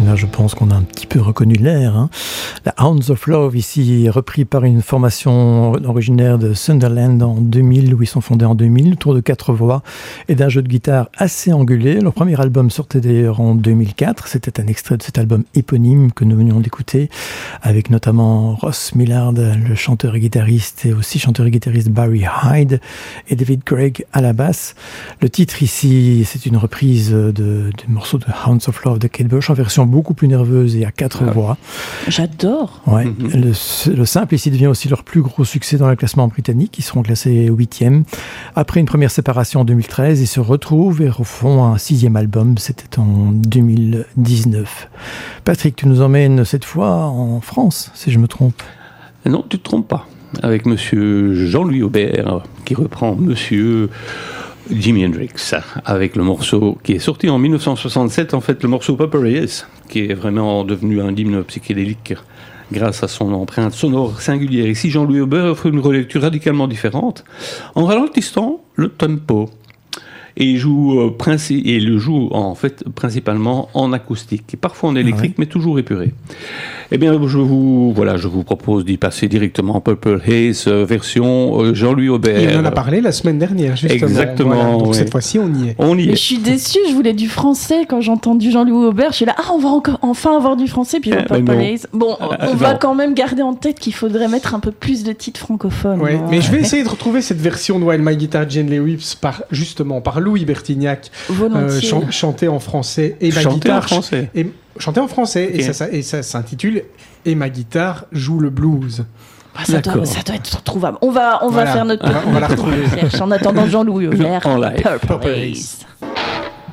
là, je pense qu'on a un petit peu reconnu l'air. Hein. La Hounds of Love, ici, repris par une formation originaire de Sunderland en 2000, où ils sont fondés en 2000, autour de 4 voix et d'un jeu de guitare assez angulé. Leur premier album sortait d'ailleurs en 2004. C'était un extrait de cet album éponyme que nous venions d'écouter, avec notamment Ross Millard, le chanteur et guitariste, et aussi chanteur et guitariste Barry Hyde, et David Craig à la basse. Le titre ici, c'est une reprise du morceau de Hounds of Love de Kate Bush en version beaucoup plus nerveuse et à 4 voix. J'adore. Ouais. Le simple ici devient aussi leur plus gros succès dans le classement britannique. Ils seront classés 8e. Après une première séparation en 2013, ils se retrouvent et refont un 6e album. C'était en 2019. Patrick, tu nous emmènes cette fois en France, si je me trompe. Non, tu ne te trompes pas. Avec monsieur Jean-Louis Aubert, qui reprend monsieur Jimi Hendrix, avec le morceau qui est sorti en 1967, en fait, le morceau Purple Haze, qui est vraiment devenu un hymne psychédélique grâce à son empreinte sonore singulière. Ici, Jean-Louis Aubert offre une relecture radicalement différente, en ralentissant le tempo. Et il le joue en fait principalement en acoustique, et parfois en électrique, mais toujours épuré. Eh bien, je vous propose d'y passer directement. Purple Haze, version Jean-Louis Aubert. Et on en a parlé la semaine dernière, justement. Exactement. Voilà, donc oui. cette fois-ci, on y est. Mais je suis déçue, je voulais du français quand j'ai entendu Jean-Louis Aubert. Je suis là, on va enfin avoir du français, puis Purple Haze. Bon, on va quand même garder en tête qu'il faudrait mettre un peu plus de titres francophones. Ouais, mais je vais essayer de retrouver cette version de While My Guitar Gently Weeps par Louis Bertignac, chanté en français et ma guitare chanté en français okay. et ça s'intitule Et ma guitare joue le blues. Ça doit être trouvable. On va faire notre on va la retrouver. En attendant Jean-Louis Aubert, en live. Purple Haze.